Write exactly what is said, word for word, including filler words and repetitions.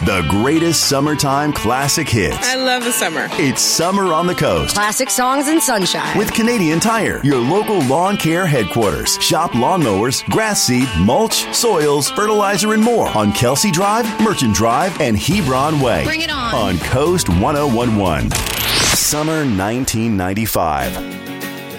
The greatest summertime classic hits. I love the summer. It's Summer on the Coast. Classic songs and sunshine. With Canadian Tire, your local lawn care headquarters. Shop lawnmowers, grass seed, mulch, soils, fertilizer, and more on Kelsey Drive, Merchant Drive, and Hebron Way. Bring it on. On Coast one oh one one. Summer nineteen ninety-five.